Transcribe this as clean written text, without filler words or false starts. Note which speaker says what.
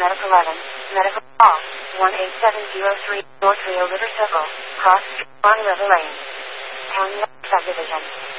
Speaker 1: Medical 11, Medical Call, 18703, North Rio River Circle, Cross Street, on River Lane. County Subdivision.